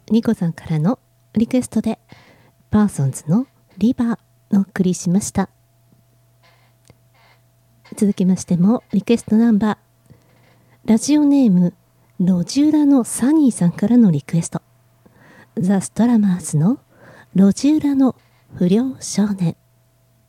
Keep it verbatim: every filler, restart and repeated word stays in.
ニコさんからのリクエストでパーソンズのリバーをお送りしました。続きましてもリクエストナンバー、ラジオネーム路地裏のサニーさんからのリクエスト、ザ・ストラマーズの路地裏の不良少年。